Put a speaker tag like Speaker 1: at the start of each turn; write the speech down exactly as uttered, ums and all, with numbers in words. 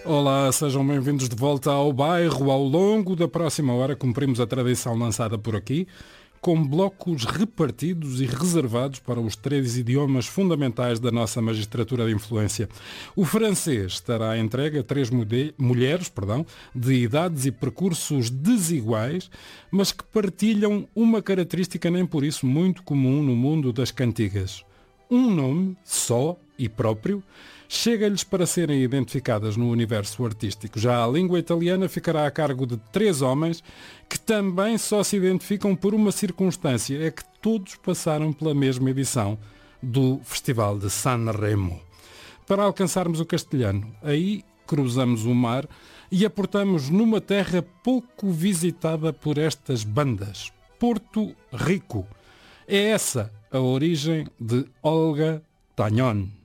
Speaker 1: Olá, sejam bem-vindos de volta ao bairro. Ao longo da próxima hora cumprimos a tradição lançada por aqui, com blocos repartidos e reservados para os três idiomas fundamentais da nossa magistratura de influência. O francês estará entregue a três mulheres perdão, de idades e percursos desiguais, mas que partilham uma característica nem por isso muito comum no mundo das cantigas. Um nome só e próprio chega-lhes para serem identificadas no universo artístico. Já a língua italiana ficará a cargo de três homens que também só se identificam por uma circunstância, é que todos passaram pela mesma edição do Festival de Sanremo. Para alcançarmos o castelhano, aí cruzamos o mar e aportamos numa terra pouco visitada por estas bandas, Porto Rico. É essa a origem de Olga Tañón.